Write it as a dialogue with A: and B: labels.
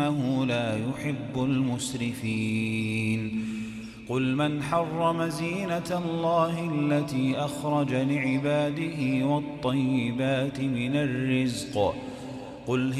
A: إنه لا يحب المسرفين قل من حرم زينة الله التي أخرج لعباده والطيبات من الرزق قل